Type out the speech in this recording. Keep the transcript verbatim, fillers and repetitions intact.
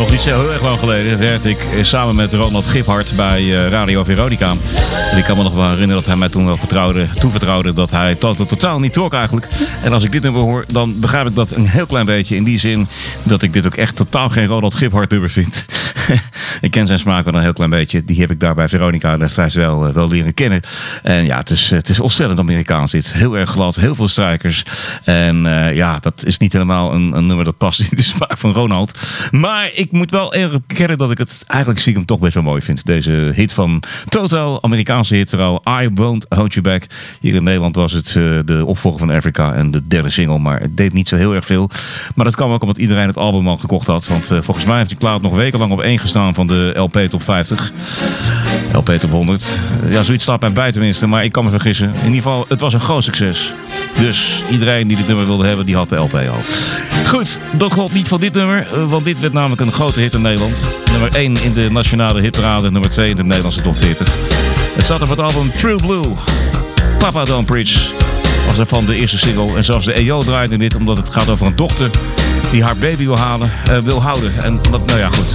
nog niet zo heel erg lang geleden werkte ik samen met Ronald Giphart bij uh, Radio Veronica. En ik kan me nog wel herinneren dat hij mij toen wel vertrouwde, toevertrouwde dat hij totaal, totaal niet trok eigenlijk. En als ik dit nummer hoor, dan begrijp ik dat een heel klein beetje. In die zin dat ik dit ook echt totaal geen Ronald Giphart nummer vind. Ik ken zijn smaak wel een heel klein beetje. Die heb ik daar bij Veronica destijds wel, uh, wel leren kennen. En ja, het is, het is ontzettend Amerikaans dit. Heel erg glad, heel veel strijkers. En uh, ja, dat is niet helemaal een, een nummer dat past in de smaak van Ronald. Maar ik moet wel erg bekennen dat ik het eigenlijk stiekem toch best wel mooi vind. Deze hit van Toto, Amerikaanse hit trouw, I Won't Hold You Back. Hier in Nederland was het uh, de opvolger van Africa en de derde single. Maar het deed niet zo heel erg veel. Maar dat kwam ook omdat iedereen het album al gekocht had. Want uh, volgens mij heeft die plaat nog wekenlang op één gestaan van de L P Top vijftig. L P Top honderd. Uh, ja, zoiets staat mij bij tenminste. Maar ik kan me vergissen. In ieder geval, het was een groot succes. Dus iedereen die dit nummer wilde hebben, die had de L P al. Goed, dat geldt niet voor dit nummer. Want dit werd namelijk een grote hit in Nederland. Nummer één in de nationale hitparade. Nummer twee in de Nederlandse top veertig. Het staat op het album True Blue. Papa Don't Preach was ervan de eerste single. En zelfs de E O draaide dit omdat het gaat over een dochter die haar baby wil, halen, uh, wil houden. En dat, nou ja, goed.